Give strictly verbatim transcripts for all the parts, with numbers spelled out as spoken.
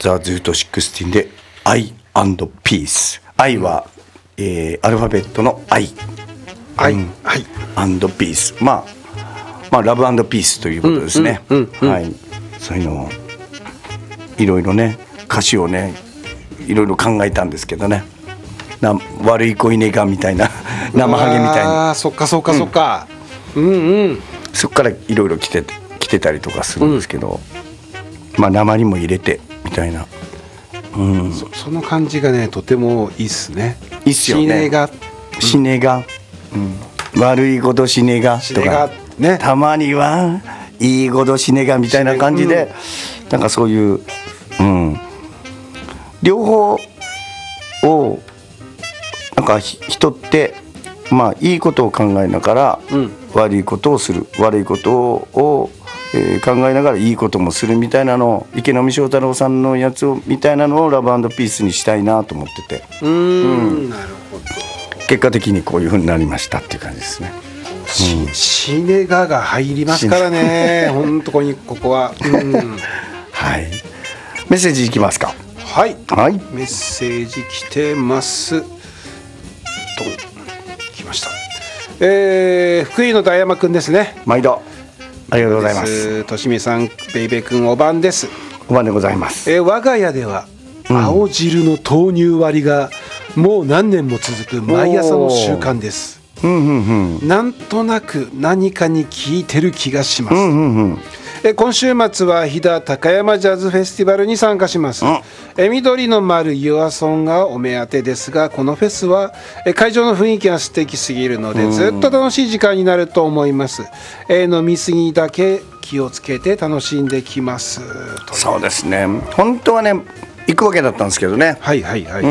ザ・ズートシックスティーンでアイ&ピース。愛は、えー、アルファベットの愛、 愛、 うん、 はい、 アンドピース、まあまあラブ&ピースということですね、 うんうんうんうん、 はい、そういうのをいろいろね、歌詞をねいろいろ考えたんですけどね、な悪い子いねがみたいな生ハゲみたいな、 あそっかそっかそっか、うん、うんうん、 そっからいろいろ来て来てたりとかするんですけど、うん、まあ鉛も入れてみたいな、うん、 そ, その感じがねとてもいいっすね。 いいっすよね。 死ねが、 死ねが、うん、悪いこと死ねがとか、ね、たまにはいいこと死ねがみたいな感じで、うん、なんかそういう、うん、両方をなんか人ってまあいいことを考えながら、うん、悪いことをする、悪いことを、えー、考えながらいいこともするみたいなのを、池波正太郎さんのやつをみたいなのをラブ&ピースにしたいなと思ってて、 うーん、うん、なるほど。 結果的にこういう風になりましたっていう感じですね。 うん、シネガが入りますからね本当にここは、うん、 はい。メッセージいきますか。 はい、 はい、 メッセージ来てますと、来ました、えー、福井の大山くんですね。 毎度ありがとうございます。 としみさん、ベイベーくん、おばんです。 おばんでございます。 えー、我が家では青汁の豆乳割りがもう何年も続く毎朝の習慣です。うんうんうん、なんとなく何かに効いてる気がします。うんうんうん、え今週末は飛騨高山ジャズフェスティバルに参加します。うん、え緑の丸ユアソンがお目当てですが、このフェスはえ会場の雰囲気が素敵すぎるのでずっと楽しい時間になると思います。え飲み過ぎだけ気をつけて楽しんできます。 そうですね、本当はね行くわけだったんですけどね。 はいはいはい、うん、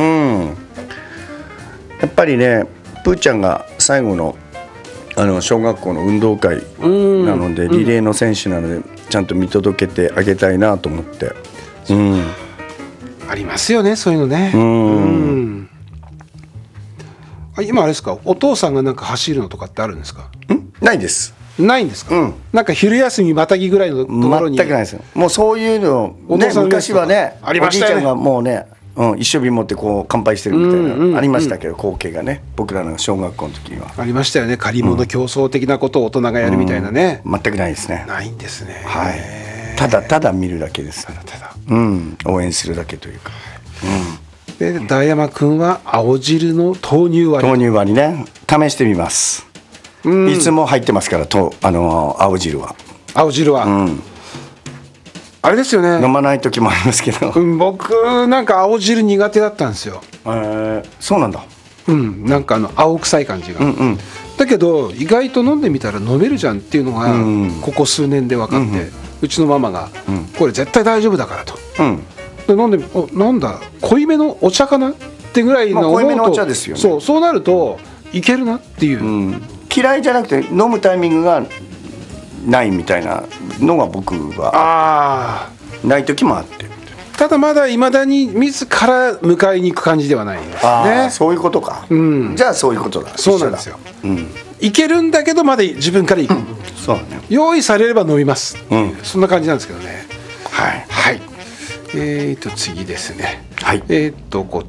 やっぱりねプーちゃんが最後のあの小学校の運動会なので、リレーの選手なのでちゃんと見届けてあげたいなと思って、うん、 ありますよねそういうのね。うん、うん、あ今あれですか、お父さんがなんか走るのとかってあるんですか？ んないです。 ないんですか？うん、なんか昼休みまたぎぐらいのところに全くないですよ。もうそういうの、ね、昔はねありましたよね。 おじいちゃんがもうね、うん、一升瓶持ってこう乾杯してるみたいな、うんうんうん、ありましたけど、光景がね僕らの小学校の時にはありましたよね。借り物競争的なことを大人がやるみたいなね、 うん、全くないですね。 ないんですね。 はい、ただただ見るだけです。 ただただ、 うん、応援するだけというか、 うん、で大山くんは青汁の豆乳割り豆乳割りね試してみます。うん、いつも入ってますからとあの青汁は青汁は、うん、あれですよね、 飲まない時もありますけど、 うん、僕なんか青汁苦手だったんですよ。 えー、そうなんだ。 うん、なんかあの青臭い感じが、うんうん、だけど意外と飲んでみたら飲めるじゃんっていうのがここ数年で分かって、うんうん、うちのママが、うん、これ絶対大丈夫だからと、うん、で飲んでみおなんだ濃いめのお茶かなってぐらいの、まあ、 濃いめのお茶ですよね。 そうそうなるといけるなっていう、うん、 嫌いじゃなくて飲むタイミングがないみたいなのが僕はない時もあって、 ただまだいまだに自ら迎えに行く感じではないですね。 ああそういうことか、うん、じゃあそういうことだ。 そうなんですよ、うん、いけるんだけどまだ自分から行く、うん、 そうね、 用意されれば飲みます、うん、そんな感じなんですけどね。 はい、 はい、えーと次ですね、 はい、 えーとこ